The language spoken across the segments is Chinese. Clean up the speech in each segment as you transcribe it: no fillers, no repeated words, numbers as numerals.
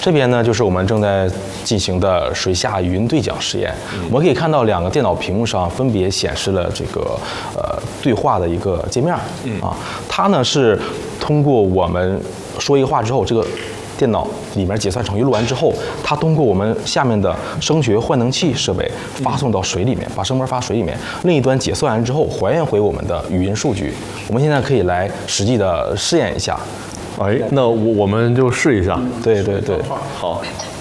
这边呢就是我们正在进行的水下云对讲实验。我们可以看到2个电脑屏幕上分别显示了这个对话的一个界面啊，它呢是通过我们说一个话之后，这个电脑里面解算程序录完之后，它通过我们下面的声学换能器设备发送到水里面，把声波发水里面，另一端解算完之后还原回我们的语音数据。我们现在可以来实际的试验一下。 哎，那我们就试一下。 对对对， 好。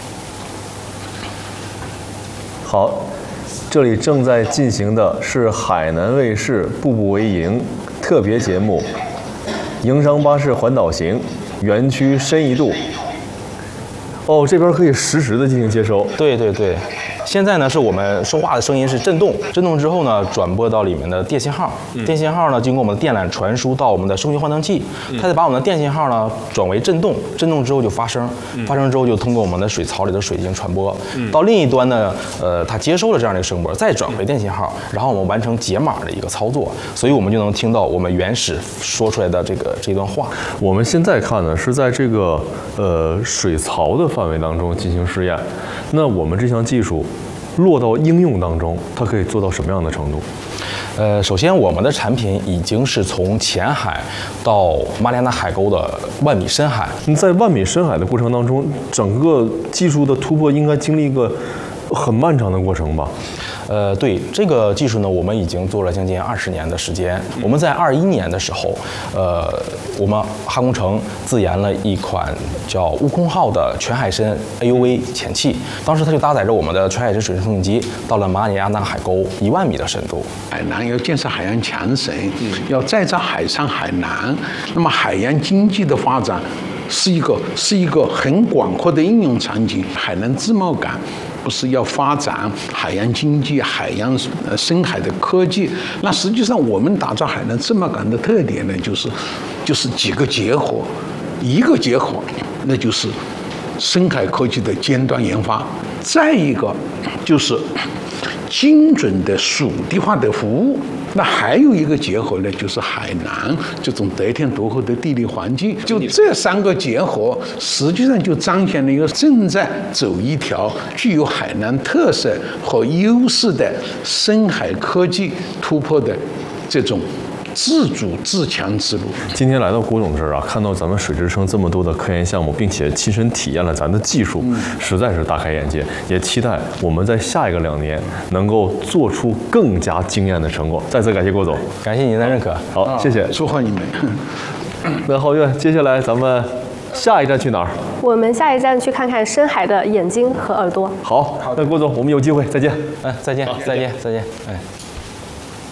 好，这里正在进行的是海南卫视《步步为营》特别节目《营商巴士环岛行》园区深一度。哦，这边可以实时的进行接收。 对对对，现在呢是我们说话的声音是震动，震动之后呢转播到里面的电信号，电信号呢经过我们的电缆传输到我们的声学换能器，它再把我们的电信号呢转为震动，震动之后就发声，发声之后就通过我们的水槽里的水进行传播，到另一端呢，它接收了这样的一个声波，再转回电信号，然后我们完成解码的一个操作，所以我们就能听到我们原始说出来的这段话。 我们现在看呢是在这个水槽的范围当中进行试验，那我们这项技术落到应用当中，它可以做到什么样的程度？ 首先我们的产品已经是从浅海到马里亚纳海沟的10000米深海。 在10000米深海的过程当中，整个技术的突破应该经历一个很漫长的过程吧？ 对这个技术呢，我们已经做了将近20年的时间。我们在21年的时候，我们哈工程自研了一款叫悟空号的全海深 AUV 潜器，当时它就搭载着我们的全海深水声送机，到了马里亚纳海沟10000米的深度。 海南要建设海洋强省，要再造海上海南，那么海洋经济的发展是一个很广阔的应用场景。海南自贸港不是要发展海洋经济、海洋深海的科技？那实际上我们打造海南自贸港的特点呢，就是几个结合，一个结合那就是深海科技的尖端研发，再一个就是精准的属地化的服务。那还有一个结合呢，就是海南这种得天独厚的地理环境，就这3个结合，实际上就彰显了一个正在走一条具有海南特色和优势的深海科技突破的这种自主自强之路。 今天来到郭总这儿啊，看到咱们水之声这么多的科研项目，并且亲身体验了咱的技术，实在是大开眼界。也期待我们在下一个2年能够做出更加惊艳的成果。再次感谢郭总， 感谢您的认可。 好，谢谢， 祝贺你们。 那皓月，接下来咱们下一站去哪儿？ 我们下一站去看看深海的眼睛和耳朵。 好，那郭总，我们有机会再见。 再见，再见，再见，哎。